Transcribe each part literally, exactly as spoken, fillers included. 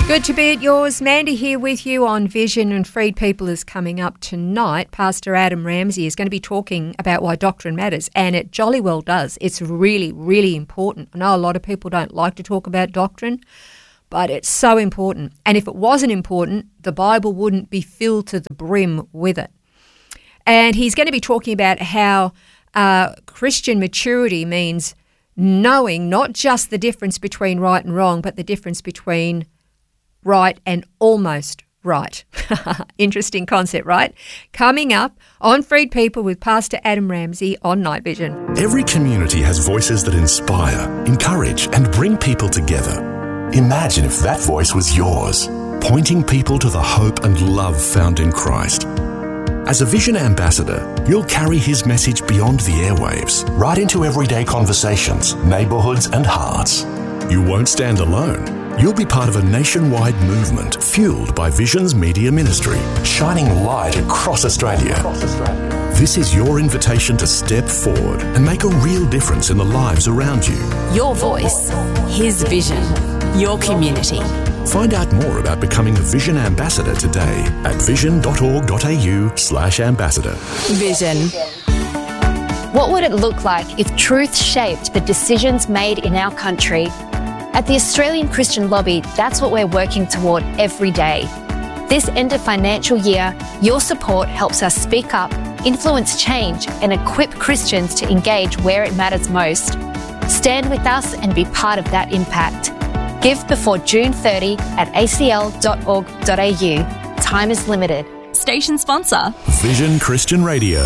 Good to be at yours. Mandy here with you on Vision, and Freed People is coming up tonight. Pastor Adam Ramsey is going to be talking about why doctrine matters, and it jolly well does. It's really, really important. I know a lot of people don't like to talk about doctrine, but it's so important. And if it wasn't important, the Bible wouldn't be filled to the brim with it. And he's going to be talking about how uh, Christian maturity means knowing not just the difference between right and wrong, but the difference between right and almost right. Interesting concept, right? Coming up on Freed People with Pastor Adam Ramsey on Night Vision. Every community has voices that inspire, encourage, and bring people together. Imagine if that voice was yours, pointing people to the hope and love found in Christ. As a Vision ambassador, you'll carry his message beyond the airwaves, right into everyday conversations, neighbourhoods, and hearts. You won't stand alone. You'll be part of a nationwide movement fueled by Vision's media ministry, shining light across Australia. Across Australia. This is your invitation to step forward and make a real difference in the lives around you. Your voice, his vision, your community. Find out more about becoming a Vision ambassador today at vision.org.au slash ambassador. Vision. What would it look like if truth shaped the decisions made in our country? At the Australian Christian Lobby, that's what we're working toward every day. This end of financial year, your support helps us speak up, influence change, and equip Christians to engage where it matters most. Stand with us and be part of that impact. Give before June thirtieth at a c l dot org dot a u. Time is limited. Station sponsor, Vision Christian Radio.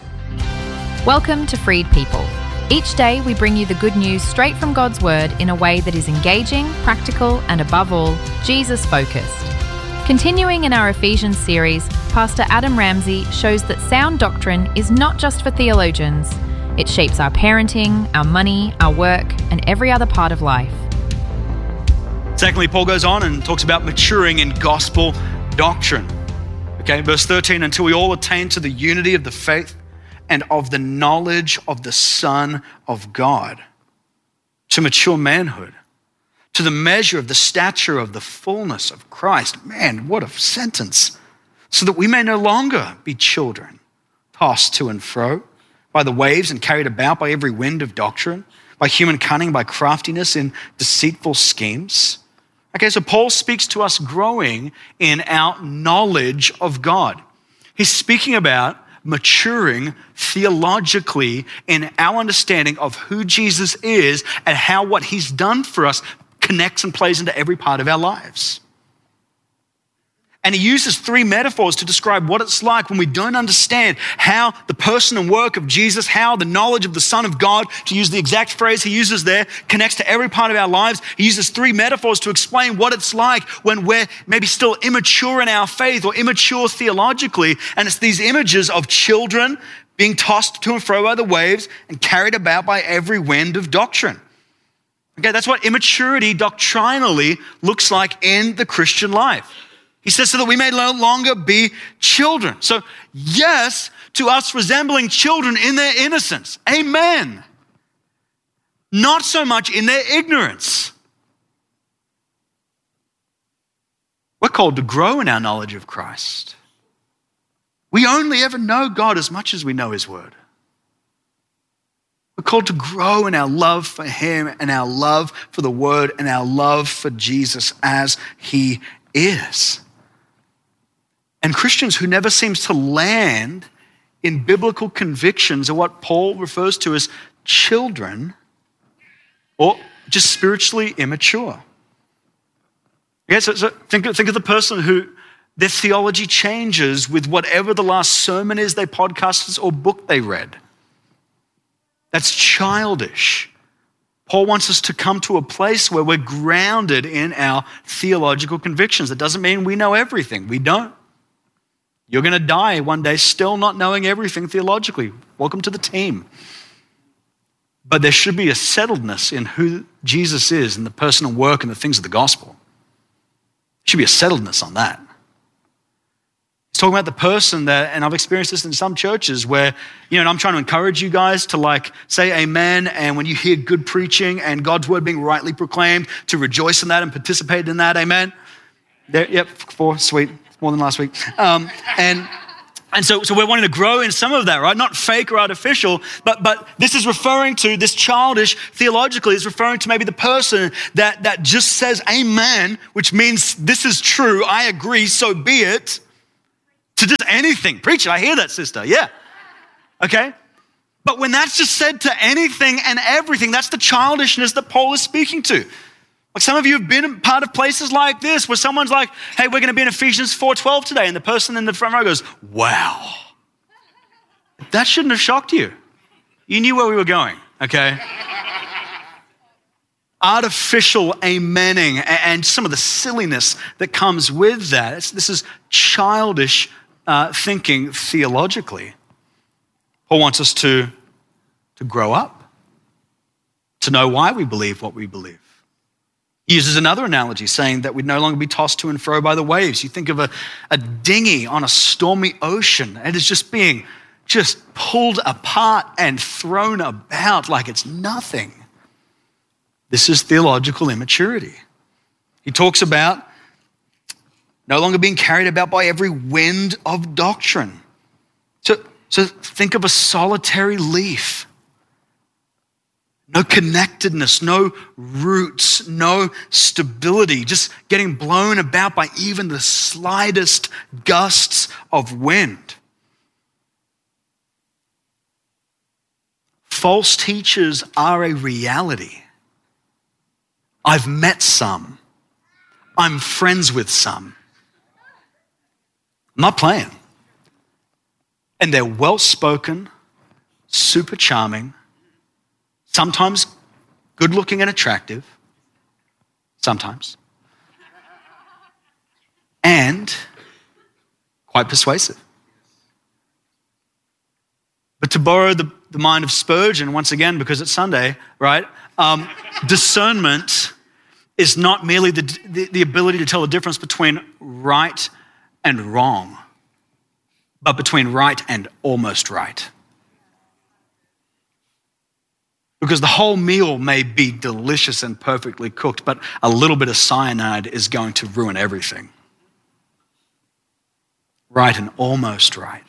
Welcome to Freed People. Each day we bring you the good news straight from God's Word in a way that is engaging, practical, and above all, Jesus-focused. Continuing in our Ephesians series, Pastor Adam Ramsey shows that sound doctrine is not just for theologians. It shapes our parenting, our money, our work, and every other part of life. Secondly, Paul goes on and talks about maturing in gospel doctrine. Okay, verse thirteen, until we all attain to the unity of the faith and of the knowledge of the Son of God, to mature manhood, to the measure of the stature of the fullness of Christ. Man, what a sentence. So that we may no longer be children, tossed to and fro by the waves and carried about by every wind of doctrine, by human cunning, by craftiness in deceitful schemes. Okay, so Paul speaks to us growing in our knowledge of God. He's speaking about maturing theologically in our understanding of who Jesus is and how what he's done for us connects and plays into every part of our lives. And he uses three metaphors to describe what it's like when we don't understand how the person and work of Jesus, how the knowledge of the Son of God, to use the exact phrase he uses there, connects to every part of our lives. He uses three metaphors to explain what it's like when we're maybe still immature in our faith or immature theologically. And it's these images of children being tossed to and fro by the waves and carried about by every wind of doctrine. Okay, that's what immaturity doctrinally looks like in the Christian life. He says, so that we may no longer be children. So yes, to us resembling children in their innocence. Amen. Not so much in their ignorance. We're called to grow in our knowledge of Christ. We only ever know God as much as we know his word. We're called to grow in our love for him and our love for the word and our love for Jesus as he is. And Christians who never seems to land in biblical convictions are what Paul refers to as children or just spiritually immature. Okay, so, so think, think of the person who their theology changes with whatever the last sermon is they podcasted or book they read. That's childish. Paul wants us to come to a place where we're grounded in our theological convictions. That doesn't mean we know everything. We don't. You're going to die one day still not knowing everything theologically. Welcome to the team. But there should be a settledness in who Jesus is and the personal work and the things of the gospel. There should be a settledness on that. He's talking about the person that, and I've experienced this in some churches where, you know, and I'm trying to encourage you guys to like say amen, and when you hear good preaching and God's word being rightly proclaimed, to rejoice in that and participate in that, amen. There, yep, four, sweet, more than last week. Um, and and so, so we're wanting to grow in some of that, right? Not fake or artificial, but but this is referring to, this childish theologically is referring to maybe the person that, that just says amen, which means this is true, I agree, so be it, to just anything. Preach it, I hear that, sister, yeah. Okay? But when that's just said to anything and everything, that's the childishness that Paul is speaking to. Like some of you have been part of places like this where someone's like, hey, we're going to be in Ephesians four twelve today. And the person in the front row goes, wow. That shouldn't have shocked you. You knew where we were going, okay? Artificial amening and some of the silliness that comes with that. It's, this is childish uh, thinking theologically. Paul wants us to, to grow up, to know why we believe what we believe. He uses another analogy, saying that we'd no longer be tossed to and fro by the waves. You think of a, a dinghy on a stormy ocean. It is just being just pulled apart and thrown about like it's nothing. This is theological immaturity. He talks about no longer being carried about by every wind of doctrine. So, so think of a solitary leaf. No connectedness, no roots, no stability, just getting blown about by even the slightest gusts of wind. False teachers are a reality. I've met some. I'm friends with some. I'm not playing. And they're well-spoken, super charming, sometimes good looking and attractive, sometimes, and quite persuasive. But to borrow the, the mind of Spurgeon, once again, because it's Sunday, right? Um, discernment is not merely the, the, the ability to tell the difference between right and wrong, but between right and almost right. Because the whole meal may be delicious and perfectly cooked, but a little bit of cyanide is going to ruin everything. Right and almost right.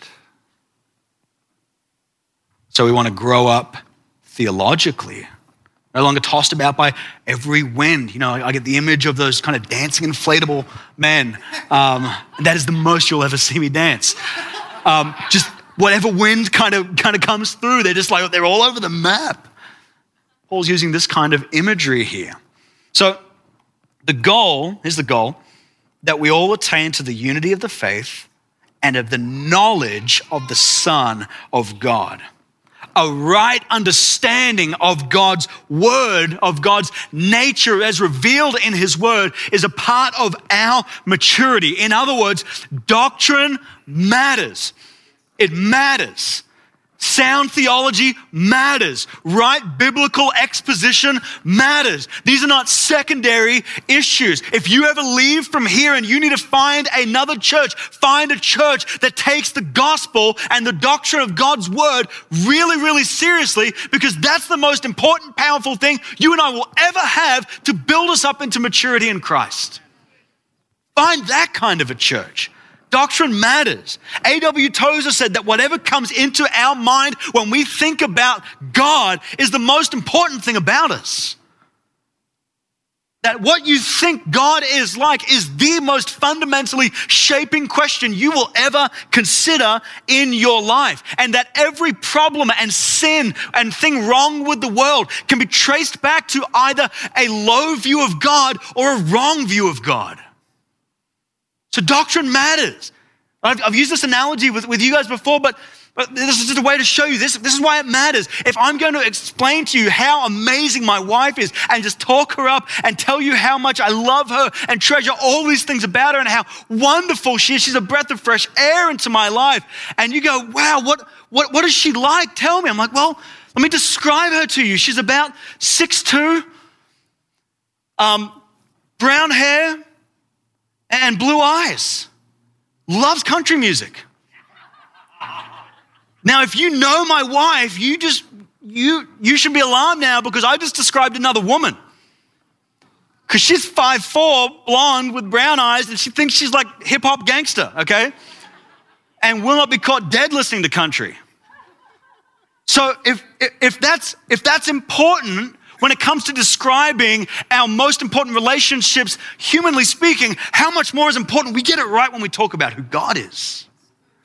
So we want to grow up theologically, no longer tossed about by every wind. You know, I get the image of those kind of dancing inflatable men. Um, and that is the most you'll ever see me dance. Um, just whatever wind kind of kind of comes through, they're just like, they're all over the map. Paul's using this kind of imagery here. So the goal, here's the goal, that we all attain to the unity of the faith and of the knowledge of the Son of God. A right understanding of God's word, of God's nature as revealed in his word is a part of our maturity. In other words, doctrine matters. It matters. Sound theology matters. Right biblical exposition matters. These are not secondary issues. If you ever leave from here and you need to find another church, find a church that takes the gospel and the doctrine of God's word really, really seriously, because that's the most important, powerful thing you and I will ever have to build us up into maturity in Christ. Find that kind of a church. Doctrine matters. A W Tozer said that whatever comes into our mind when we think about God is the most important thing about us. That what you think God is like is the most fundamentally shaping question you will ever consider in your life. And that every problem and sin and thing wrong with the world can be traced back to either a low view of God or a wrong view of God. So doctrine matters. I've, I've used this analogy with, with you guys before, but, but this is just a way to show you this. This is why it matters. If I'm going to explain to you how amazing my wife is and just talk her up and tell you how much I love her and treasure all these things about her and how wonderful she is, she's a breath of fresh air into my life. And you go, wow, what, what, what is she like? Tell me. I'm like, well, let me describe her to you. She's about six foot two, um, brown hair, and blue eyes. Loves country music. Now, if you know my wife, you just, you, you should be alarmed now because I just described another woman. Because she's five foot four, blonde with brown eyes, and she thinks she's like hip-hop gangster, okay? And will not be caught dead listening to country. So if, if, that's, if that's important when it comes to describing our most important relationships, humanly speaking, how much more is important we get it right when we talk about who God is.